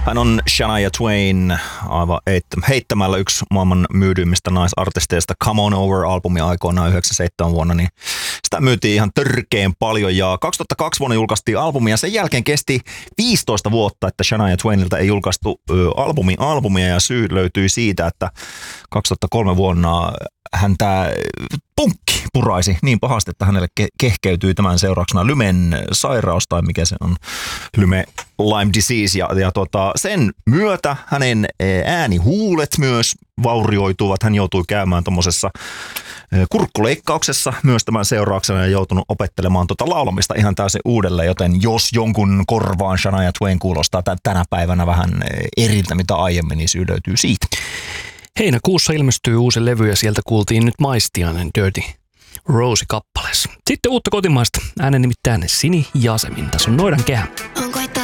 Hän on Shania Twain, aivan heittämällä yksi maailman myydyimmistä naisartisteista. Come On Over-albumi aikoinaan 97 vuonna, niin sitä myytiin ihan törkeen paljon. Ja 2002 vuonna julkaistiin albumi ja sen jälkeen kesti 15 vuotta, että Shania Twainilta ei julkaistu albumia. Ja syy löytyi siitä, että 2003 vuonna häntä punkki puraisi niin pahasti, että hänelle kehkeytyi tämän seurauksena Lymen sairaus tai mikä se on, Lyme disease. Ja sen myötä hänen äänihuulet myös vaurioituvat. Hän joutui käymään tuommoisessa kurkkuleikkauksessa myös tämän seurauksena ja joutunut opettelemaan laulamista ihan täysin uudelleen, joten jos jonkun korvaan Shania Twain kuulostaa tänä päivänä vähän eriltä mitä aiemmin, niin syy löytyy siitä. Heinäkuussa ilmestyy uusi levy ja sieltä kuultiin nyt Maistiainen Dirty Rose-kappaleessa. Sitten uutta kotimaista, äänen nimittäin Sini Jasemin. Tässä on Noidan kehä.